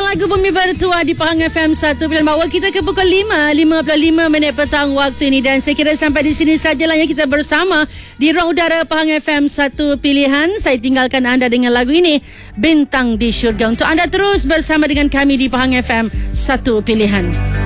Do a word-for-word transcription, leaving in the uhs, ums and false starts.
lagu Bumi Bertuah di Pahang F M satu pilihan bawa kita ke pukul lima, lima puluh lima minit petang waktu ini. Dan saya kira sampai di sini sajalah yang kita bersama di ruang udara Pahang F M satu pilihan. Saya tinggalkan anda dengan lagu ini, Bintang di Syurga, untuk anda terus bersama dengan kami di Pahang F M satu pilihan.